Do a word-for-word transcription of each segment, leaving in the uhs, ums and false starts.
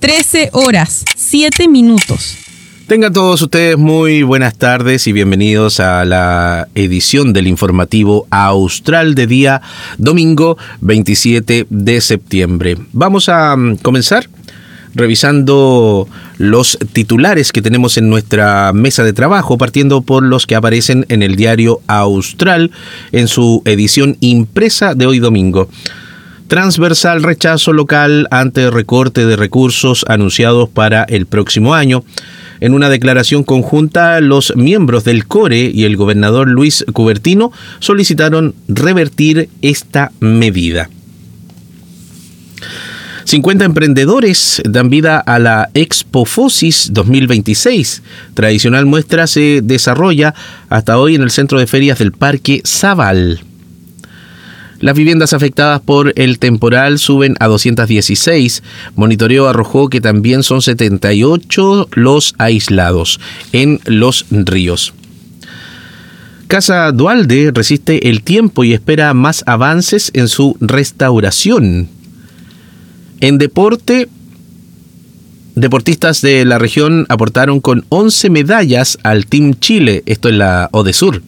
trece horas, siete minutos. Tengan todos ustedes muy buenas tardes y bienvenidos a la edición del informativo Austral de día domingo veintisiete de septiembre. Vamos a comenzar revisando los titulares que tenemos en nuestra mesa de trabajo, partiendo por los que aparecen en el diario Austral en su edición impresa de hoy domingo. Transversal rechazo local ante recorte de recursos anunciados para el próximo año. En una declaración conjunta, los miembros del CORE y el gobernador Luis Cubertino solicitaron revertir esta medida. cincuenta emprendedores dan vida a la Expofosis dos mil veintiséis. Tradicional muestra se desarrolla hasta hoy en el centro de ferias del Parque Zabal. Las viviendas afectadas por el temporal suben a doscientas dieciséis. Monitoreo arrojó que también son setenta y ocho los aislados en los ríos. Casa Dualde resiste el tiempo y espera más avances en su restauración. En deporte, deportistas de la región aportaron con once medallas al Team Chile, esto en la Odesur.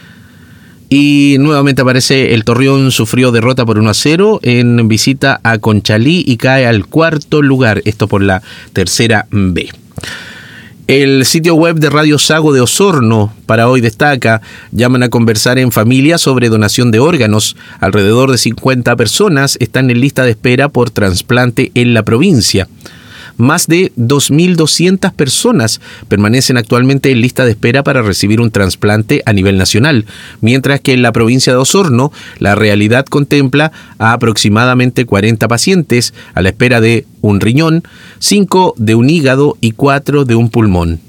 Y nuevamente aparece el Torreón, sufrió derrota por uno a cero en visita a Conchalí y cae al cuarto lugar, esto por la tercera B. El sitio web de Radio Sago de Osorno para hoy destaca: llaman a conversar en familia sobre donación de órganos. Alrededor de cincuenta personas están en lista de espera por trasplante en la provincia. Más de dos mil doscientas personas permanecen actualmente en lista de espera para recibir un trasplante a nivel nacional, mientras que en la provincia de Osorno la realidad contempla a aproximadamente cuarenta pacientes a la espera de un riñón, cinco de un hígado y cuatro de un pulmón.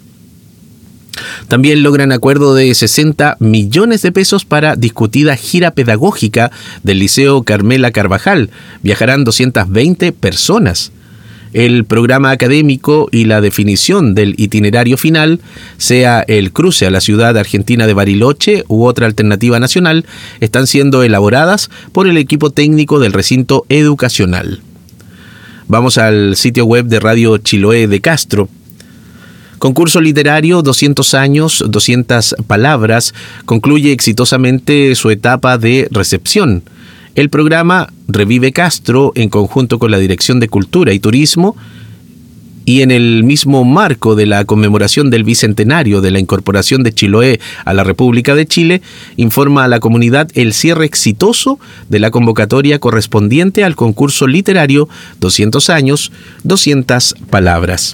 También logran acuerdo de sesenta millones de pesos para discutida gira pedagógica del Liceo Carmela Carvajal. Viajarán doscientas veinte personas. El programa académico y la definición del itinerario final, sea el cruce a la ciudad argentina de Bariloche u otra alternativa nacional, están siendo elaboradas por el equipo técnico del recinto educacional. Vamos al sitio web de Radio Chiloé de Castro. Concurso literario doscientos años, doscientas palabras, concluye exitosamente su etapa de recepción. El programa Revive Castro, en conjunto con la Dirección de Cultura y Turismo, y en el mismo marco de la conmemoración del bicentenario de la incorporación de Chiloé a la República de Chile, informa a la comunidad el cierre exitoso de la convocatoria correspondiente al concurso literario doscientos años, doscientas palabras.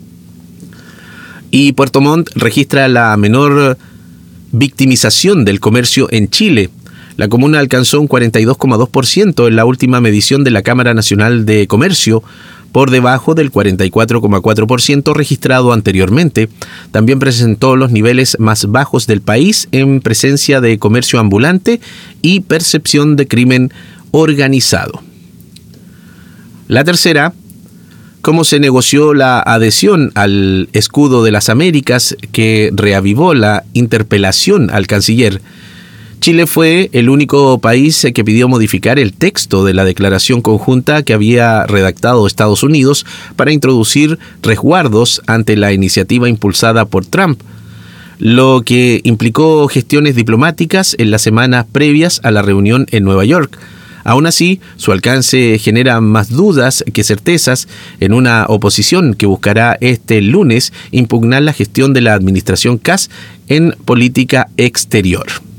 Y Puerto Montt registra la menor victimización del comercio en Chile. La comuna alcanzó un cuarenta y dos coma dos por ciento en la última medición de la Cámara Nacional de Comercio, por debajo del cuarenta y cuatro coma cuatro por ciento registrado anteriormente. También presentó los niveles más bajos del país en presencia de comercio ambulante y percepción de crimen organizado. La tercera: cómo se negoció la adhesión al escudo de las Américas, que reavivó la interpelación al canciller. Chile fue el único país que pidió modificar el texto de la declaración conjunta que había redactado Estados Unidos para introducir resguardos ante la iniciativa impulsada por Trump, lo que implicó gestiones diplomáticas en las semanas previas a la reunión en Nueva York. Aún así, su alcance genera más dudas que certezas en una oposición que buscará este lunes impugnar la gestión de la administración Kass en política exterior.